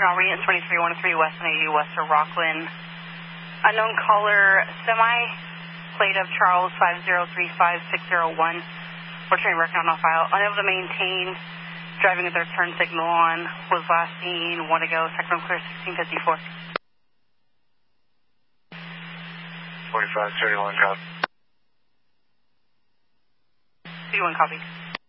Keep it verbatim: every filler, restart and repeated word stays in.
Montreal, reading twenty-three one three West one eighty West of Rockland. Unknown caller, semi, plate of Charles five zero three five six zero one. Returning record on file. Unable to maintain, driving with their turn signal on. Was last seen one ago. Second clear sixteen fifty-four. forty-five thirty-one, copy. thirty-one, copy.